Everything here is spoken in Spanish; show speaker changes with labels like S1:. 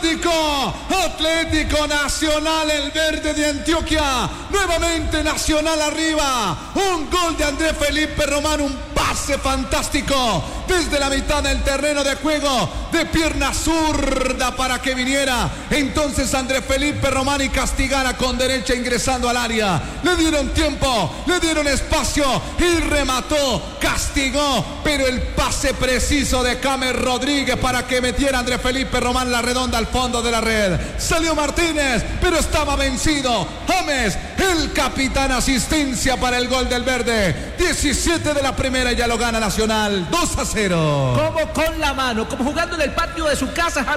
S1: Atlético Nacional, el verde de Antioquia. Nuevamente Nacional arriba. Un gol de Andrés Felipe Román, un pase fantástico desde la mitad del terreno de juego, de pierna zurda para que viniera entonces Andrés Felipe Román y castigara con derecha ingresando al área. Le dieron tiempo, le dieron espacio y remató, castigó, pero el pase preciso de James Rodríguez para que metiera Andrés Felipe Román la redonda al fondo de la red. Salió Martínez, pero estaba vencido. James, el capitán, asistencia para el gol del verde. 17 de la primera y ya lo gana Nacional, 2-0.
S2: Como con la mano, como jugando en el patio de su casa, James